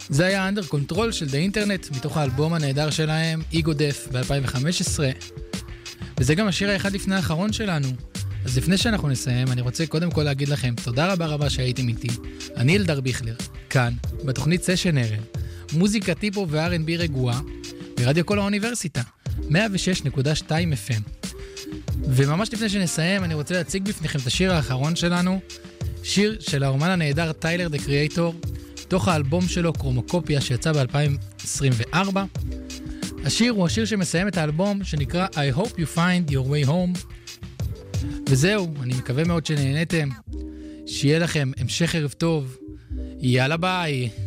זה היה אנדר קונטרול של The Internet, מתוך האלבום הנהדר שלהם, Ego Death ב-2015. וזה גם השיר האחד לפני האחרון שלנו. אז לפני שאנחנו נסיים, אני רוצה קודם כל להגיד לכם תודה רבה רבה שהייתם איתי. אני אלדר ביכלר, כאן, בתוכנית סשן ערב, מוזיקה טיפו ו-R&B רגועה, ברדיו כל האוניברסיטה, 106.2 FM. וממש לפני שנסיים, אני רוצה להציג בפניכם את השיר האחרון שלנו, שיר של האומן הנהדר טיילר דה קריאייטור, תוך האלבום שלו קרומוקופיה שיצא ב-2024. השיר הוא השיר שמסיים את האלבום שנקרא I hope you find your way home. וזהו, אני מקווה מאוד שנהנתם, שיהיה לכם המשך ערב טוב, יאללה ביי.